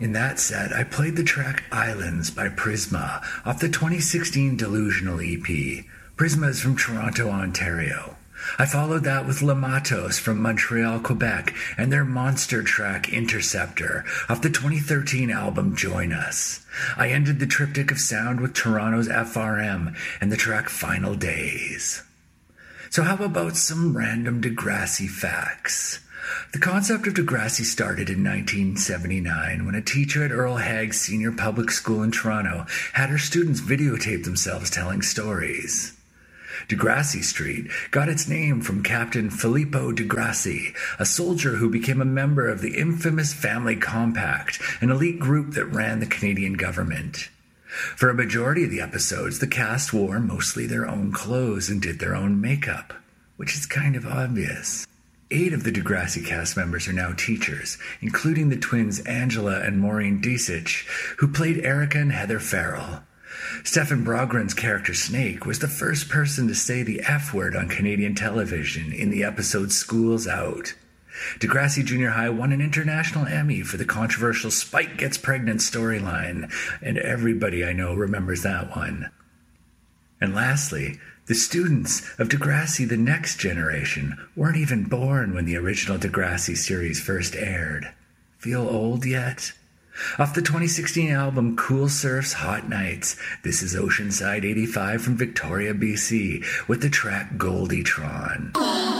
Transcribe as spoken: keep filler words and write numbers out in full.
In that set, I played the track Islands by Prisma off the twenty sixteen Delusional E P. Prisma is from Toronto, Ontario. I followed that with La Matos from Montreal, Quebec, and their monster track Interceptor off the twenty thirteen album Join Us. I ended the triptych of sound with Toronto's F R M and the track Final Days. So how about some random Degrassi facts? The concept of Degrassi started in nineteen seventy-nine when a teacher at Earl Hagg's Senior Public School in Toronto had her students videotape themselves telling stories. Degrassi Street got its name from Captain Filippo Degrassi, a soldier who became a member of the infamous Family Compact, an elite group that ran the Canadian government. For a majority of the episodes, the cast wore mostly their own clothes and did their own makeup, which is kind of obvious. Eight of the Degrassi cast members are now teachers, including the twins Angela and Maureen Desich, who played Erica and Heather Farrell. Stefan Brogren's character Snake was the first person to say the F word on Canadian television in the episode School's Out. Degrassi Junior High won an international Emmy for the controversial Spike Gets Pregnant storyline, and everybody I know remembers that one. And lastly, the students of Degrassi The Next Generation weren't even born when the original Degrassi series first aired. Feel old yet? Off the twenty sixteen album Cool Surf's Hot Nights, this is Oceanside eighty-five from Victoria, B C, with the track Goldie Tron.